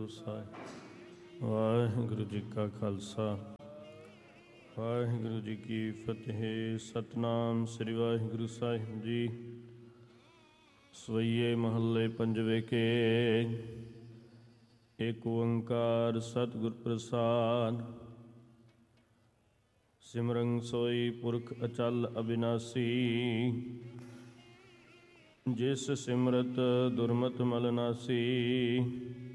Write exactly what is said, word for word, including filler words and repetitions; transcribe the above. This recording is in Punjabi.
ਸਾਹਿਬ। ਵਾਹਿਗੁਰੂ ਜੀ ਕਾ ਖਾਲਸਾ, ਵਾਹਿਗੁਰੂ ਜੀ ਕੀ ਫਤਿਹ। ਸਤਿਨਾਮ ਸ੍ਰੀ ਵਾਹਿਗੁਰੂ ਸਾਹਿਬ ਜੀ। ਸਵਈਏ ਮਹੱਲੇ ਪੰਜਵੇਂ ਕੇ। ਏਕ ਓੰਕਾਰ ਸਤਿਗੁਰ ਪ੍ਰਸਾਦ। ਸਿਮਰਨ ਸੋਈ ਪੁਰਖ ਅਚਲ ਅਬਿਨਾਸੀ। ਜਿਸ ਸਿਮਰਤ ਦੁਰਮਤ ਮਲ ਨਾਸੀ।